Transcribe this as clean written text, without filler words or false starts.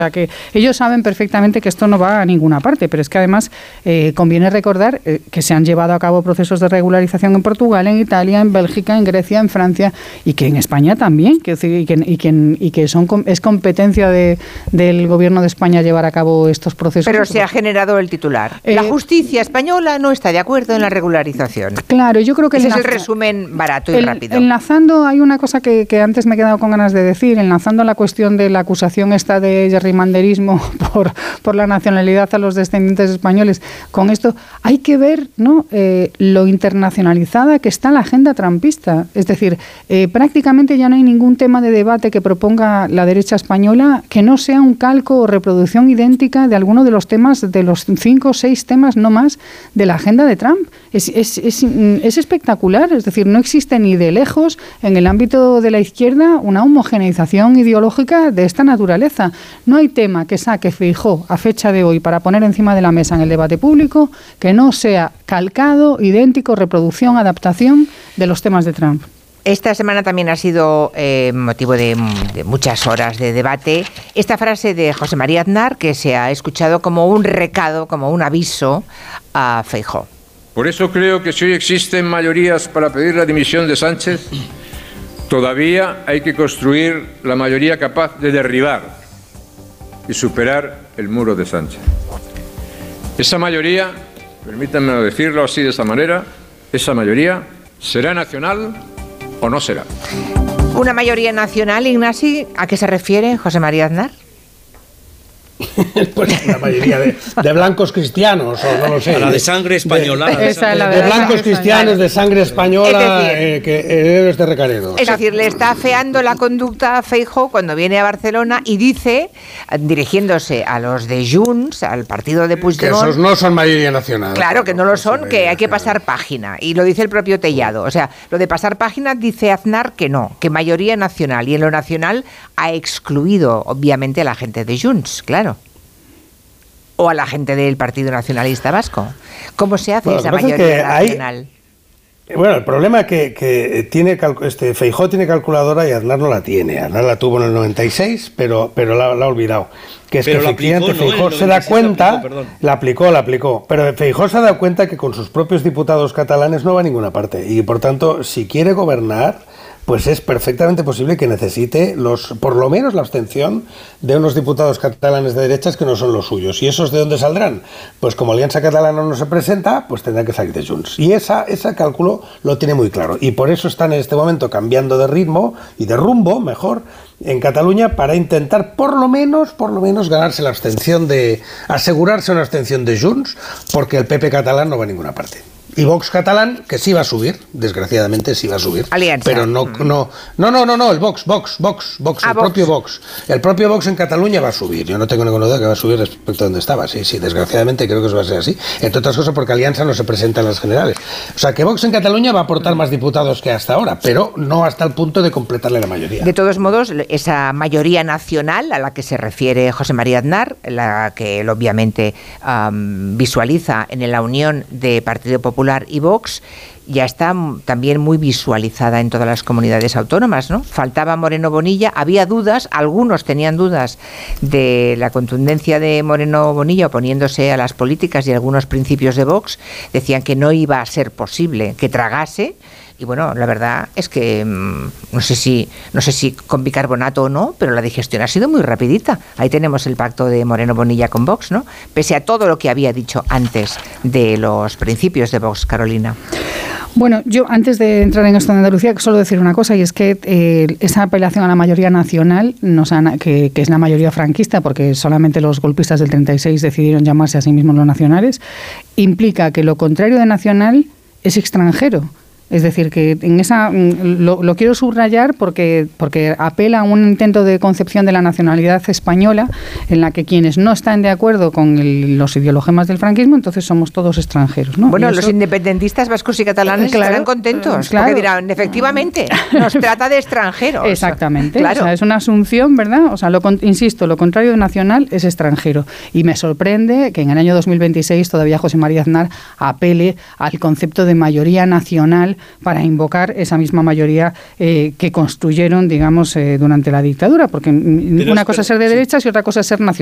O sea que ellos saben perfectamente que esto no va a ninguna parte, pero es que además conviene recordar que se han llevado a cabo procesos de regularización en Portugal, en Italia, en Bélgica, en Grecia, en Francia y que en España también, y que es competencia del Gobierno de España llevar a cabo estos procesos. Pero se ha generado el titular. La justicia española no está de acuerdo en la regularización. Claro, yo creo que ese es el resumen barato y rápido. Enlazando, hay una cosa que antes me he quedado con ganas de decir, enlazando la cuestión de la acusación esta de gerrymanderismo por la nacionalidad a los descendientes españoles. Con esto hay que ver, ¿no?, lo internacionalizada que está la agenda trumpista. Es decir, prácticamente ya no hay ningún tema de debate que proponga la derecha española que no sea un calco o reproducción idéntica de alguno de los temas, de los 5 o 6 temas, no más, de la agenda de Trump. Es espectacular. Es decir, no existe ni de lejos en el ámbito de la izquierda una homogeneización ideológica de esta naturaleza. No hay tema que saque Feijóo a fecha de hoy para poner encima de la mesa en el debate público que no sea calcado, idéntico, reproducción, adaptación de los temas de Trump. Esta semana también ha sido motivo de muchas horas de debate esta frase de José María Aznar, que se ha escuchado como un recado, como un aviso a Feijóo. Por eso creo que si hoy existen mayorías para pedir la dimisión de Sánchez, todavía hay que construir la mayoría capaz de derribar y superar el muro de Sánchez. Esa mayoría, permítanme decirlo así de esta manera, esa mayoría será nacional o no será. ¿Una mayoría nacional, Ignasi? ¿A qué se refiere José María Aznar? Pues la mayoría de blancos cristianos, o no lo sé. La de sangre española. De blancos cristianos de sangre española, herederos de Recaredo. Es decir, le está afeando la conducta a Feijóo cuando viene a Barcelona y dice, dirigiéndose a los de Junts, al partido de Puigdemont... Que esos no son mayoría nacional. Claro, que no lo son, que hay que pasar página. Y lo dice el propio Tellado. O sea, lo de pasar página dice Aznar que no, que mayoría nacional. Y en lo nacional ha excluido, obviamente, a la gente de Junts, claro. O a la gente del Partido Nacionalista Vasco. ¿Cómo se hace esa mayoría nacional? Bueno, el problema es que tiene Feijóo tiene calculadora y Aznar no la tiene. Aznar la tuvo en el 96, pero la ha olvidado. Que es pero que efectivamente Feijóo se da cuenta, la aplicó. Pero Feijóo se ha dado cuenta que con sus propios diputados catalanes no va a ninguna parte. Y por tanto, si quiere gobernar, pues es perfectamente posible que necesite por lo menos la abstención de unos diputados catalanes de derechas que no son los suyos. ¿Y esos de dónde saldrán? Pues como Alianza Catalana no se presenta, pues tendrán que salir de Junts. Y ese cálculo lo tiene muy claro. Y por eso están en este momento cambiando de ritmo y de rumbo, mejor, en Cataluña para intentar por lo menos ganarse la abstención asegurarse una abstención de Junts, porque el PP catalán no va a ninguna parte. Y Vox catalán, que sí va a subir, desgraciadamente sí va a subir. Alianza. Pero no, el Vox, el propio Vox en Cataluña va a subir. Yo no tengo ninguna duda que va a subir respecto a donde estaba. Sí, desgraciadamente creo que eso va a ser así. Entre otras cosas porque Alianza no se presenta en las generales. O sea que Vox en Cataluña va a aportar más diputados que hasta ahora, pero no hasta el punto de completarle la mayoría. De todos modos, esa mayoría nacional a la que se refiere José María Aznar, la que él obviamente visualiza en la unión de Partido Popular y Vox, ya está también muy visualizada en todas las comunidades autónomas, ¿no? Faltaba Moreno Bonilla, había dudas, algunos tenían dudas de la contundencia de Moreno Bonilla oponiéndose a las políticas y algunos principios de Vox, decían que no iba a ser posible que tragase. Y bueno, la verdad es que no sé si con bicarbonato o no, pero la digestión ha sido muy rapidita. Ahí tenemos el pacto de Moreno Bonilla con Vox, ¿no? Pese a todo lo que había dicho antes de los principios de Vox, Carolina. Bueno, yo antes de entrar en esto de Andalucía, solo decir una cosa, y es que esa apelación a la mayoría nacional, que es la mayoría franquista, porque solamente los golpistas del 36 decidieron llamarse a sí mismos los nacionales, implica que lo contrario de nacional es extranjero. Es decir, que en lo quiero subrayar porque apela a un intento de concepción de la nacionalidad española en la que quienes no están de acuerdo con los ideologemas del franquismo, entonces somos todos extranjeros, ¿no? Bueno, los independentistas vascos y catalanes estarán contentos, porque dirán, efectivamente, nos trata de extranjeros. Exactamente, claro. O sea, es una asunción, ¿verdad? O sea, insisto, lo contrario de nacional es extranjero. Y me sorprende que en el año 2026 todavía José María Aznar apele al concepto de mayoría nacional para invocar esa misma mayoría que construyeron, digamos, durante la dictadura, porque una cosa es ser de derechas y otra cosa es ser nacionalista.